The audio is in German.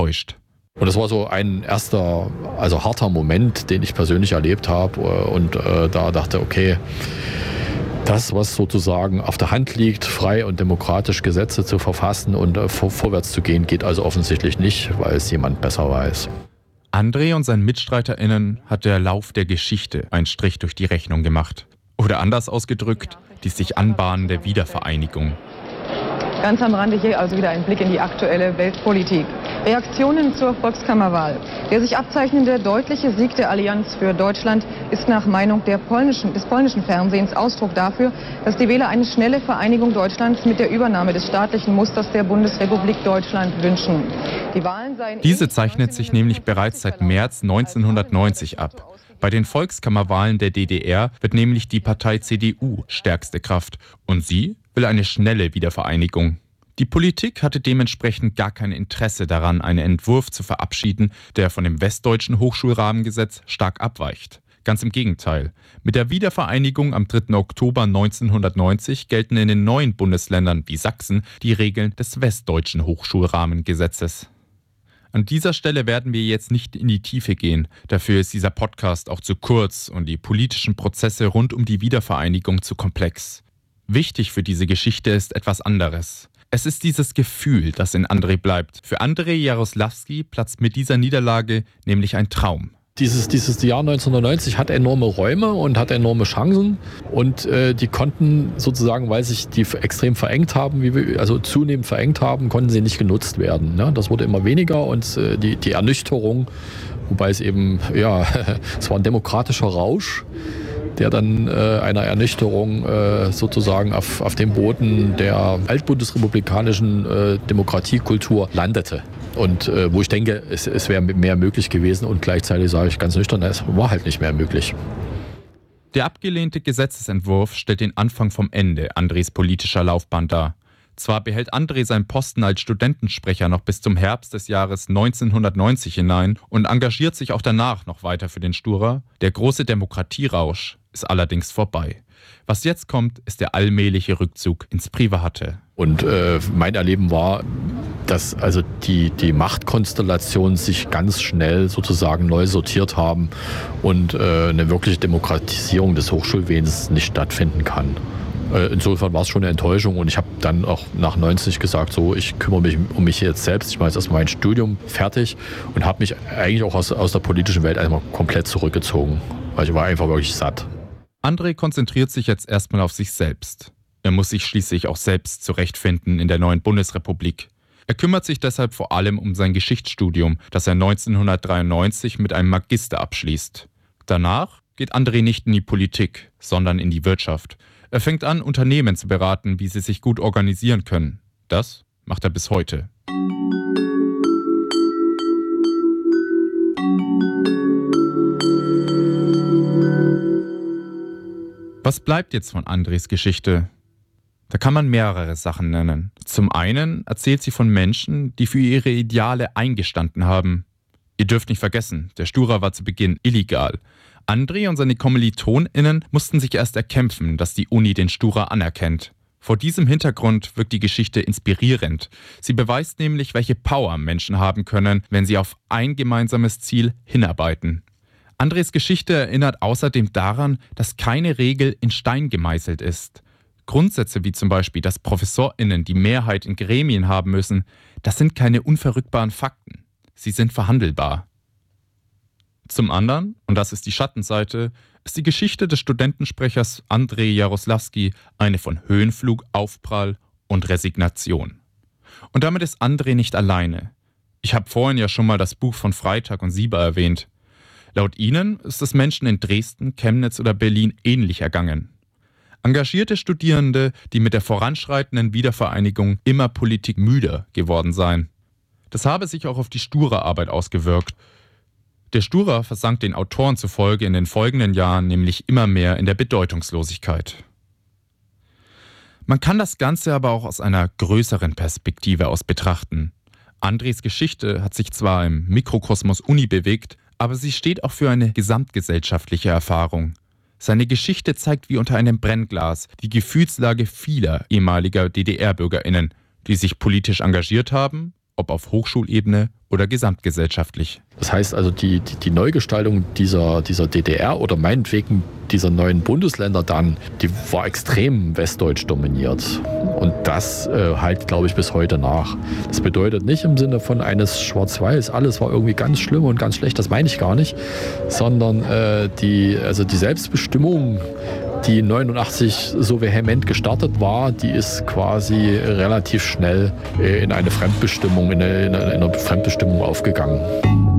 enttäuscht. Und das war so ein erster, also harter Moment, den ich persönlich erlebt habe und da dachte, okay, das, was sozusagen auf der Hand liegt, frei und demokratisch Gesetze zu verfassen und vorwärts zu gehen, geht also offensichtlich nicht, weil es jemand besser weiß. André und seinen MitstreiterInnen hat der Lauf der Geschichte einen Strich durch die Rechnung gemacht. Oder anders ausgedrückt, die sich anbahnende Wiedervereinigung. Ganz am Rande hier also wieder ein Blick in die aktuelle Weltpolitik. Reaktionen zur Volkskammerwahl. Der sich abzeichnende deutliche Sieg der Allianz für Deutschland ist nach Meinung des polnischen Fernsehens Ausdruck dafür, dass die Wähler eine schnelle Vereinigung Deutschlands mit der Übernahme des staatlichen Musters der Bundesrepublik Deutschland wünschen. Die Wahlen seien Diese zeichnet sich nämlich bereits seit März 1990 ab. Bei den Volkskammerwahlen der DDR wird nämlich die Partei CDU stärkste Kraft und sie will eine schnelle Wiedervereinigung. Die Politik hatte dementsprechend gar kein Interesse daran, einen Entwurf zu verabschieden, der von dem westdeutschen Hochschulrahmengesetz stark abweicht. Ganz im Gegenteil. Mit der Wiedervereinigung am 3. Oktober 1990 gelten in den neuen Bundesländern wie Sachsen die Regeln des westdeutschen Hochschulrahmengesetzes. An dieser Stelle werden wir jetzt nicht in die Tiefe gehen. Dafür ist dieser Podcast auch zu kurz und die politischen Prozesse rund um die Wiedervereinigung zu komplex. Wichtig für diese Geschichte ist etwas anderes. Es ist dieses Gefühl, das in André bleibt. Für André Jaroslawski platzt mit dieser Niederlage nämlich ein Traum. Dieses Jahr 1990 hat enorme Räume und hat enorme Chancen und die konnten sozusagen, weil sich die extrem verengt haben, also zunehmend verengt haben, konnten sie nicht genutzt werden. Ne? Das wurde immer weniger und die Ernüchterung, wobei es eben, ja, es war ein demokratischer Rausch, der dann einer Ernüchterung sozusagen auf dem Boden der altbundesrepublikanischen Demokratiekultur landete. Und wo ich denke, es wäre mehr möglich gewesen und gleichzeitig sage ich ganz nüchtern, es war halt nicht mehr möglich. Der abgelehnte Gesetzesentwurf stellt den Anfang vom Ende Andrés politischer Laufbahn dar. Zwar behält André seinen Posten als Studentensprecher noch bis zum Herbst des Jahres 1990 hinein und engagiert sich auch danach noch weiter für den Sturer. Der große Demokratierausch ist allerdings vorbei. Was jetzt kommt, ist der allmähliche Rückzug ins Private. Und mein Erleben war, dass also die Machtkonstellationen sich ganz schnell sozusagen neu sortiert haben und eine wirkliche Demokratisierung des Hochschulwesens nicht stattfinden kann. Insofern war es schon eine Enttäuschung und ich habe dann auch nach 90 gesagt, so, ich kümmere mich um mich jetzt selbst. Ich mache jetzt erstmal mein Studium fertig und habe mich eigentlich auch aus der politischen Welt einmal komplett zurückgezogen, weil ich war einfach wirklich satt. André konzentriert sich jetzt erstmal auf sich selbst. Er muss sich schließlich auch selbst zurechtfinden in der neuen Bundesrepublik. Er kümmert sich deshalb vor allem um sein Geschichtsstudium, das er 1993 mit einem Magister abschließt. Danach geht André nicht in die Politik, sondern in die Wirtschaft. Er fängt an, Unternehmen zu beraten, wie sie sich gut organisieren können. Das macht er bis heute. Was bleibt jetzt von Andrés Geschichte? Da kann man mehrere Sachen nennen. Zum einen erzählt sie von Menschen, die für ihre Ideale eingestanden haben. Ihr dürft nicht vergessen, der Sturer war zu Beginn illegal. André und seine KommilitonInnen mussten sich erst erkämpfen, dass die Uni den Sturer anerkennt. Vor diesem Hintergrund wirkt die Geschichte inspirierend. Sie beweist nämlich, welche Power Menschen haben können, wenn sie auf ein gemeinsames Ziel hinarbeiten. Andrés Geschichte erinnert außerdem daran, dass keine Regel in Stein gemeißelt ist. Grundsätze wie zum Beispiel, dass ProfessorInnen die Mehrheit in Gremien haben müssen, das sind keine unverrückbaren Fakten. Sie sind verhandelbar. Zum anderen, und das ist die Schattenseite, ist die Geschichte des Studentensprechers André Jaroslawski eine von Höhenflug, Aufprall und Resignation. Und damit ist André nicht alleine. Ich habe vorhin ja schon mal das Buch von Freitag und Sieber erwähnt. Laut ihnen ist es Menschen in Dresden, Chemnitz oder Berlin ähnlich ergangen. Engagierte Studierende, die mit der voranschreitenden Wiedervereinigung immer politikmüder geworden seien. Das habe sich auch auf die Stura-Arbeit ausgewirkt. Der Sturer versank den Autoren zufolge in den folgenden Jahren nämlich immer mehr in der Bedeutungslosigkeit. Man kann das Ganze aber auch aus einer größeren Perspektive aus betrachten. Andrés Geschichte hat sich zwar im Mikrokosmos Uni bewegt, aber sie steht auch für eine gesamtgesellschaftliche Erfahrung. Seine Geschichte zeigt wie unter einem Brennglas die Gefühlslage vieler ehemaliger DDR-BürgerInnen, die sich politisch engagiert haben ob auf Hochschulebene oder gesamtgesellschaftlich. Das heißt also, die Neugestaltung dieser DDR oder meinetwegen dieser neuen Bundesländer dann, die war extrem westdeutsch dominiert. Und das halt, glaube ich, bis heute nach. Das bedeutet nicht im Sinne von eines Schwarz-Weiß, alles war irgendwie ganz schlimm und ganz schlecht, das meine ich gar nicht, sondern die Selbstbestimmung, die 89 so vehement gestartet war, die ist quasi relativ schnell in eine Fremdbestimmung, in eine Fremdbestimmung aufgegangen.